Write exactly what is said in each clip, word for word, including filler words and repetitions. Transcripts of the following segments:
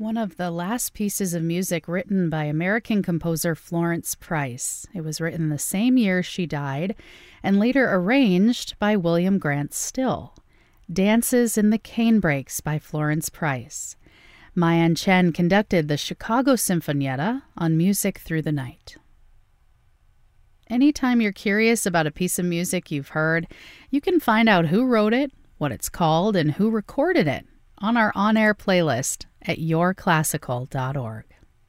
one of the last pieces of music written by American composer Florence Price. It was written the same year she died and later arranged by William Grant Still. Dances in the Canebrakes by Florence Price. Ma-Yan Chen conducted the Chicago Sinfonietta on Music Through the Night. Anytime you're curious about a piece of music you've heard, you can find out who wrote it, what it's called, and who recorded it on our on-air playlist at your classical dot org.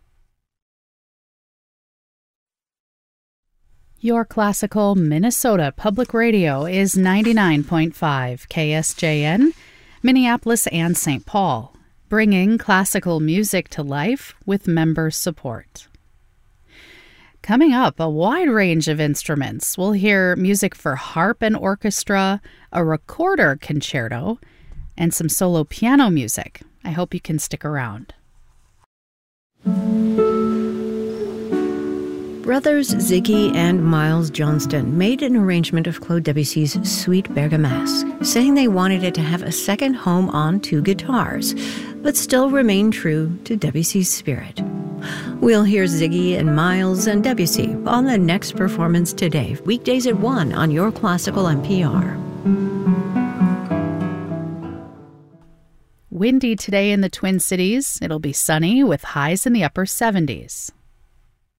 Your Classical Minnesota Public Radio is ninety-nine point five K S J N, Minneapolis and Saint Paul, bringing classical music to life with member support. Coming up, a wide range of instruments. We'll hear music for harp and orchestra, a recorder concerto, and some solo piano music. I hope you can stick around. Brothers Ziggy and Miles Johnston made an arrangement of Claude Debussy's Suite Bergamasque, saying they wanted it to have a second home on two guitars, but still remain true to Debussy's spirit. We'll hear Ziggy and Miles and Debussy on the next performance today, weekdays at one on Your Classical N P R. Windy today in the Twin Cities. It'll be sunny with highs in the upper seventies.